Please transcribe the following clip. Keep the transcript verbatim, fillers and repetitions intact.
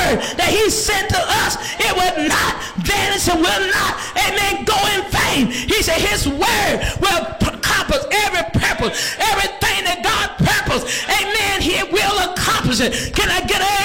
word that he sent to us, it will not vanish and will not, amen, go in vain. He said his word will accomplish every purpose, everything that God purposed, amen, he will accomplish it. Can I get an